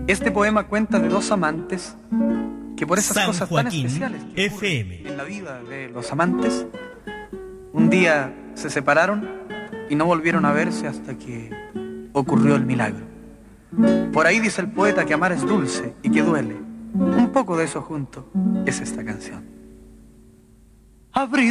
Este poema cuenta de dos amantes que por esas San cosas Joaquín, tan especiales que FM. en la vida de los amantes, un día se separaron y no volvieron a verse hasta que ocurrió el milagro. Por ahí dice el poeta que amar es dulce y que duele. Un poco de eso junto es esta canción. Abrir